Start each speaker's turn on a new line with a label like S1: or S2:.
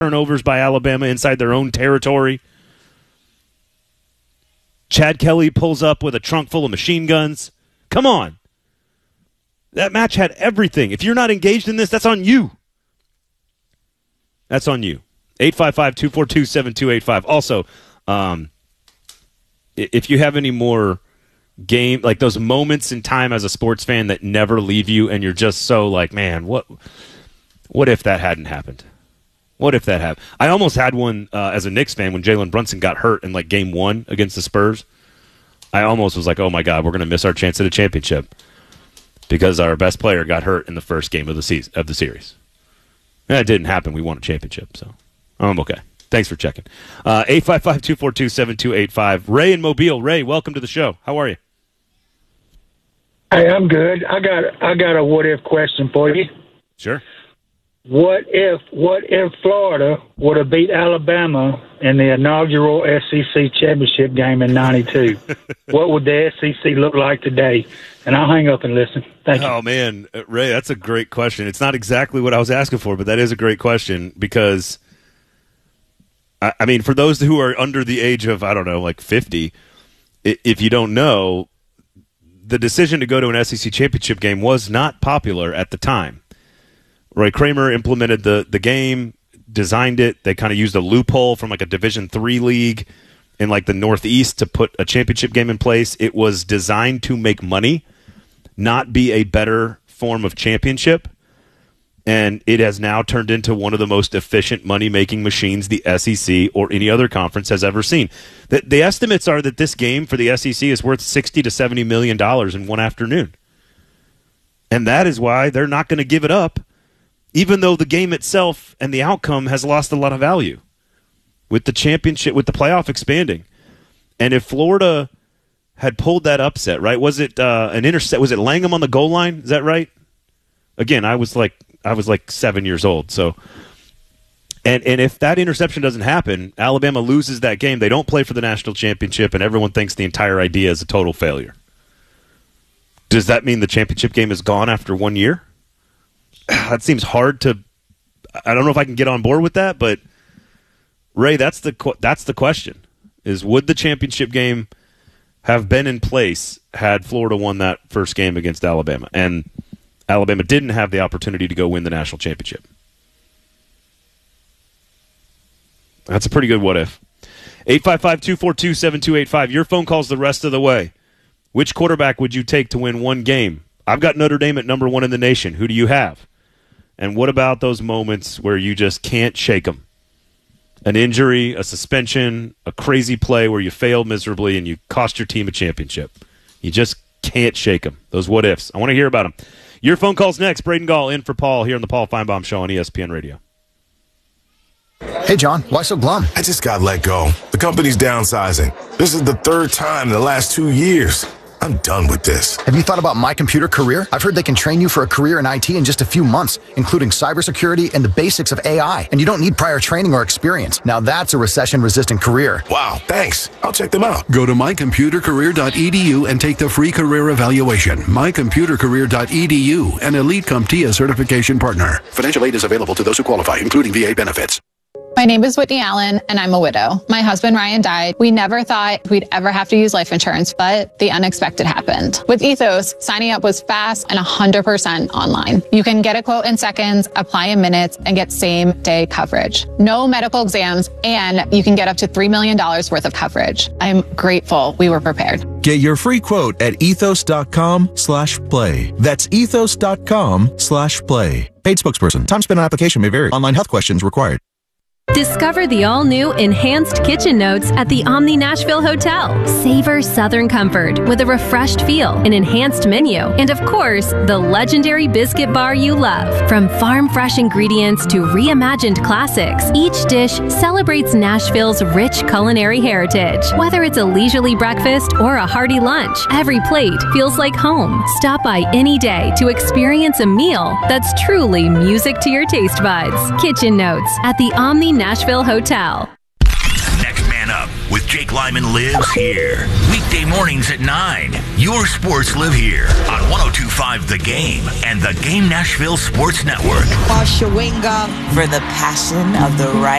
S1: turnovers by Alabama inside their own territory. Chad Kelly pulls up with a trunk full of machine guns. Come on. That match had everything. If you're not engaged in this, that's on you. That's on you. 855-242-7285. Also, if you have any more game, like those moments in time as a sports fan that never leave you and you're just so like, man, what if that hadn't happened? What if that happened? I almost had one as a Knicks fan when Jalen Brunson got hurt in like game 1 against the Spurs. I almost was like, oh my God, we're going to miss our chance at a championship because our best player got hurt in the first game of the series. That didn't happen. We won a championship, so I'm okay. Thanks for checking. 855-242-7285. Ray in Mobile. Ray, welcome to the show. How are you?
S2: Hey, I'm good. I got a what if question for you.
S1: Sure.
S2: What if Florida would have beat Alabama in the inaugural SEC championship game in '92? What would the SEC look like today? And I'll hang up and listen. Thank you.
S1: Oh, man. Ray, that's a great question. It's not exactly what I was asking for, but that is a great question because, I mean, for those who are under the age of, I don't know, like 50, if you don't know, the decision to go to an SEC championship game was not popular at the time. Roy Kramer implemented the game, designed it. They kind of used a loophole from like a Division III league in like the Northeast to put a championship game in place. It was designed to make money, not be a better form of championship. And it has now turned into one of the most efficient money-making machines the SEC or any other conference has ever seen. The estimates are that this game for the SEC is worth $60 to $70 million in one afternoon. And that is why they're not going to give it up, even though the game itself and the outcome has lost a lot of value with the championship, with the playoff expanding. And if Florida had pulled that upset, right, was it an intercept? Was it Langham on the goal line? Is that right? Again, I was like 7 years old. So, and if that interception doesn't happen, Alabama loses that game. They don't play for the national championship, and everyone thinks the entire idea is a total failure. Does that mean the championship game is gone after 1 year? That seems hard to. I don't know if I can get on board with that, but Ray, that's the question: is would the championship game have been in place had Florida won that first game against Alabama, and Alabama didn't have the opportunity to go win the national championship? That's a pretty good what if. 855-242-7285. Your phone calls the rest of the way. Which quarterback would you take to win one game? I've got Notre Dame at number 1 in the nation. Who do you have? And what about those moments where you just can't shake them? An injury, a suspension, a crazy play where you failed miserably and you cost your team a championship. You just can't shake them. Those what ifs. I want to hear about them. Your phone call's next. Braden Gall in for Paul here on the Paul Feinbaum Show on ESPN Radio.
S3: Hey, John, why so glum?
S4: I just got let go. The company's downsizing. This is the 3rd time in the last 2 years. I'm done with this.
S3: Have you thought about My Computer Career? I've heard they can train you for a career in IT in just a few months, including cybersecurity and the basics of AI. And you don't need prior training or experience. Now that's a recession-resistant career.
S4: Wow, thanks. I'll check them out.
S5: Go to mycomputercareer.edu and take the free career evaluation. mycomputercareer.edu, an Elite CompTIA certification partner. Financial aid is available to those who qualify, including VA benefits.
S6: My name is Whitney Allen, and I'm a widow. My husband, Ryan, died. We never thought we'd ever have to use life insurance, but the unexpected happened. With Ethos, signing up was fast and 100% online. You can get a quote in seconds, apply in minutes, and get same-day coverage. No medical exams, and you can get up to $3 million worth of coverage. I'm grateful we were prepared.
S7: Get your free quote at ethos.com/play. That's ethos.com/play. Paid spokesperson. Time spent on application may vary. Online health questions required.
S8: Discover the all-new Enhanced Kitchen Notes at the Omni Nashville Hotel. Savor Southern comfort with a refreshed feel, an enhanced menu, and of course, the legendary biscuit bar you love. From farm-fresh ingredients to reimagined classics, each dish celebrates Nashville's rich culinary heritage. Whether it's a leisurely breakfast or a hearty lunch, every plate feels like home. Stop by any day to experience a meal that's truly music to your taste buds. Kitchen Notes at the Omni Nashville Hotel.
S9: Next man up with Jake Lyman lives here. Weekday mornings at 9. Your sports live here on 102.5 The Game and the Game Nashville Sports Network.
S10: Shawinga for the passion of the right.